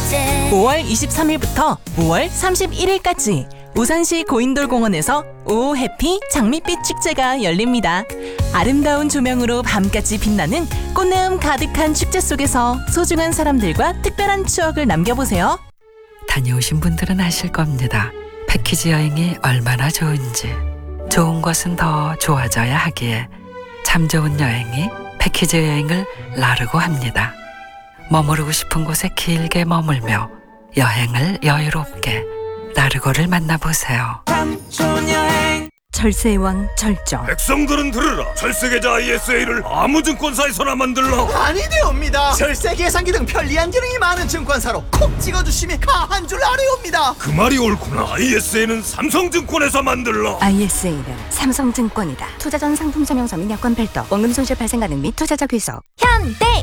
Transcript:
축제 5월 23일부터 5월 31일까지 우산시 고인돌공원에서 오 해피 장밋빛 축제가 열립니다. 아름다운 조명으로 밤까지 빛나는 꽃내음 가득한 축제 속에서 소중한 사람들과 특별한 추억을 남겨보세요. 다녀오신 분들은 아실 겁니다. 패키지 여행이 얼마나 좋은지. 좋은 것은 더 좋아져야 하기에 참 좋은 여행이 패키지 여행을 나르고 합니다. 머무르고 싶은 곳에 길게 머물며 여행을 여유롭게 나르고를 만나보세요. 절세의 왕 절정. 백성들은 들으라. 절세계좌 ISA를 아무 증권사에서나 만들라. 아니되옵니다. 절세 계산기 등 편리한 기능이 많은 증권사로 콕 찍어주심이 가한 줄 아뢰옵니다. 그 말이 옳구나. ISA는 삼성증권에서 만들라. ISA는 삼성증권이다. 투자 전 상품 설명서 및 여건 별도, 원금 손실 발생 가능 및 투자자 귀속. 현대